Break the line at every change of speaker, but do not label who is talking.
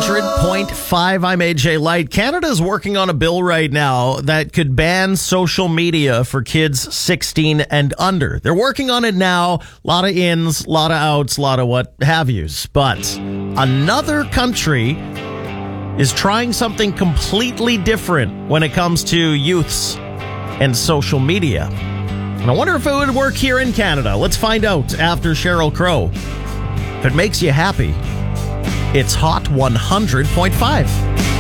100.5. I'm AJ Light. Canada is working on a bill right now that could ban social media for kids 16 and under. They're working on it now. A lot of ins, a lot of outs, a lot of what have yous. But another country is trying something completely different when it comes to youths and social media. And I wonder if it would work here in Canada. Let's find out after Sheryl Crow. If it makes you happy, it's Hot 100.5.